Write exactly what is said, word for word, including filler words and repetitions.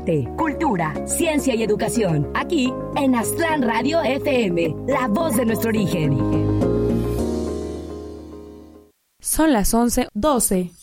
arte, cultura, ciencia y educación. Aquí en Aztlán Radio F M, la voz de nuestro origen. Son las once doce.